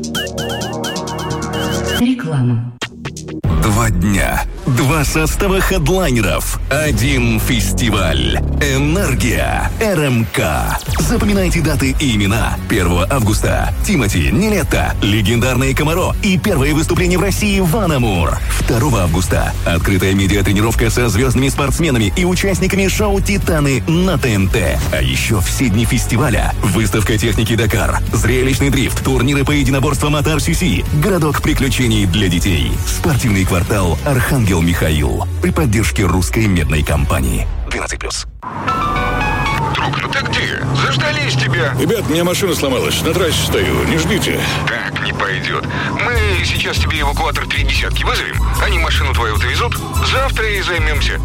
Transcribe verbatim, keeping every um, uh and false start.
Реклама. Два дня, два состава хедлайнеров, один фестиваль. Энергия РМК. Запоминайте даты и имена. первого августа Тимати, Нилетто, легендарные Комаро и первое выступление в России Ван Амур. второго августа открытая медиатренировка со звездными спортсменами и участниками шоу «Титаны» на ТНТ. А еще все дни фестиваля. Выставка техники Дакар, зрелищный дрифт, турниры по единоборствам от ар си си, городок приключений для детей, спортивный квартал «Архангел Михаил» при поддержке русской медной компании. двенадцать плюс. Друг, ну ты где? Заждались тебя. Ребят, у меня машина сломалась. На трассе стою. Не ждите. Так не пойдет. Мы сейчас тебе эвакуатор три десятки вызовем. Они машину твою отвезут. Завтра и займемся.